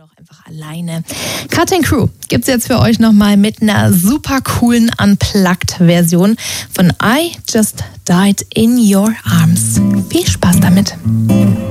auch einfach alleine. Cutting Crew gibt's jetzt für euch nochmal mit einer super coolen Unplugged-Version von I Just Died in Your Arms. Viel Spaß damit.